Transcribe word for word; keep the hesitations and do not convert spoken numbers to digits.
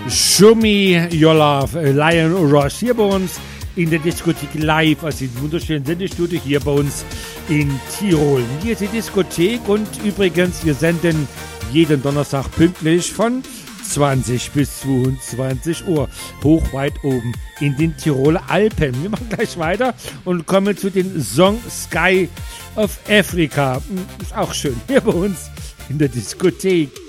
Show Me Your Love, Lion Rush, hier bei uns in der Diskothek live, also in wunderschönen Sendestudio hier bei uns in Tirol. Hier ist die Diskothek und übrigens, wir senden jeden Donnerstag pünktlich von zwanzig bis zweiundzwanzig Uhr, hoch weit oben in den Tiroler Alpen. Wir machen gleich weiter und kommen zu dem Song Sky of Africa. Ist auch schön hier bei uns in der Diskothek.